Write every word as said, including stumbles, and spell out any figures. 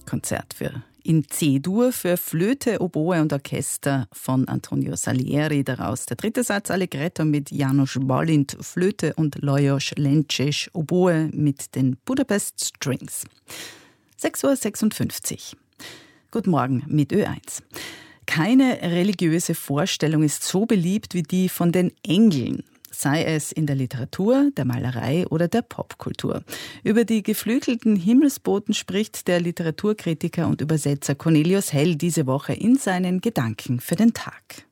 Konzert für in C-Dur für Flöte, Oboe und Orchester von Antonio Salieri. Daraus der dritte Satz Allegretto mit János Bálint, Flöte und Lajos Lences, Oboe mit den Budapest Strings. sechs Uhr sechsundfünfzig. Guten Morgen mit Ö eins. Keine religiöse Vorstellung ist so beliebt wie die von den Engeln. Sei es in der Literatur, der Malerei oder der Popkultur. Über die geflügelten Himmelsboten spricht der Literaturkritiker und Übersetzer Cornelius Hell diese Woche in seinen Gedanken für den Tag.